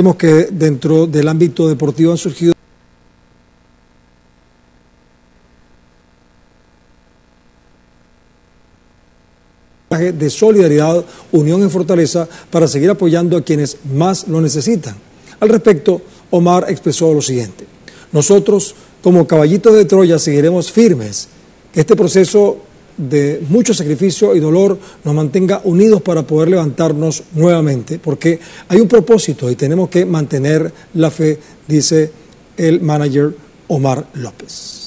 Vemos que dentro del ámbito deportivo han surgido de solidaridad, unión y fortaleza para seguir apoyando a quienes más lo necesitan. Al respecto, Omar expresó lo siguiente: nosotros, como caballitos de Troya, seguiremos firmes, que este proceso de mucho sacrificio y dolor nos mantenga unidos para poder levantarnos nuevamente, porque hay un propósito y tenemos que mantener la fe, dice el manager Omar López.